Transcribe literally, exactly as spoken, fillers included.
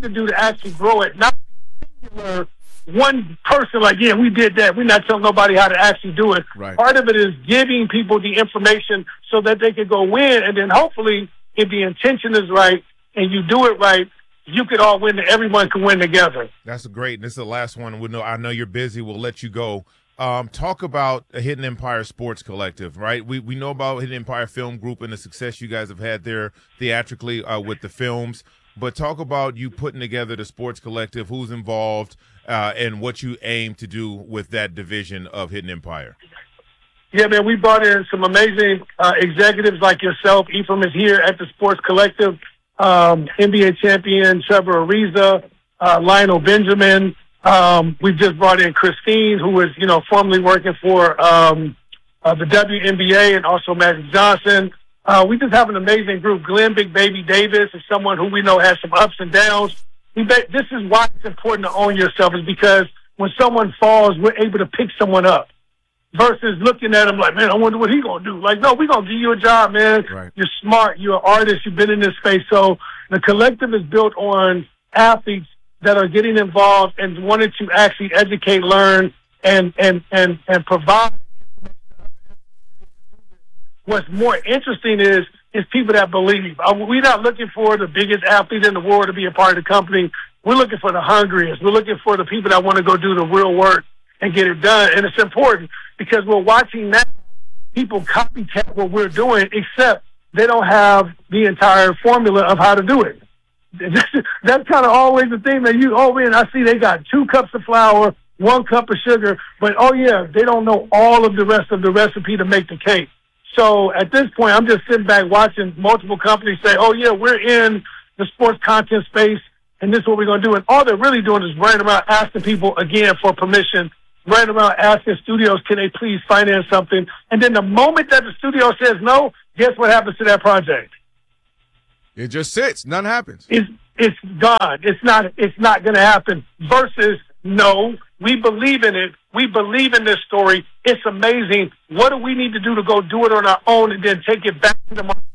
to do to actually grow it. Not singular one person like, yeah, we did that. We're not telling nobody how to actually do it. Right. Part of it is giving people the information so that they can go win, and then hopefully, if the intention is right and you do it right, you could all win. Everyone can win together. That's great. This is the last one. We know. I know you're busy. We'll let you go. Um, talk about a Hidden Empire Sports Collective, right? We we know about Hidden Empire Film Group and the success you guys have had there theatrically uh, with the films. But talk about you putting together the Sports Collective, who's involved, uh, and what you aim to do with that division of Hidden Empire. Yeah, man, we brought in some amazing uh, executives like yourself. Ephraim is here at the Sports Collective. Um, N B A champion Trevor Ariza, uh, Lionel Benjamin. Um, we just brought in Christine, who was, you know, formerly working for um, uh, the W N B A, and also Magic Johnson. Uh, we just have an amazing group. Glenn Big Baby Davis is someone who we know has some ups and downs. We ba- this is why it's important to own yourself, is because when someone falls, we're able to pick someone up versus looking at him like, man, I wonder what he going to do. Like, no, we're going to give you a job, man. Right. You're smart. You're an artist. You've been in this space. So the collective is built on athletes that are getting involved and wanting to actually educate, learn, and, and, and, and provide. What's more interesting is is people that believe. Uh, we're not looking for the biggest athlete in the world to be a part of the company. We're looking for the hungriest. We're looking for the people that want to go do the real work and get it done. And it's important because we're watching now people copycat what we're doing, except they don't have the entire formula of how to do it. That's kind of always the thing that you, oh, man, I see they got two cups of flour, one cup of sugar, but, oh, yeah, they don't know all of the rest of the recipe to make the cake. So at this point, I'm just sitting back watching multiple companies say, oh, yeah, we're in the sports content space, and this is what we're going to do. And all they're really doing is running around asking people, again, for permission, running around asking studios, can they please finance something? And then the moment that the studio says no, guess what happens to that project? It just sits. Nothing happens. It's, it's gone. It's not, it's not going to happen. Versus, no, we believe in it. We believe in this story. It's amazing. What do we need to do to go do it on our own and then take it back to the market?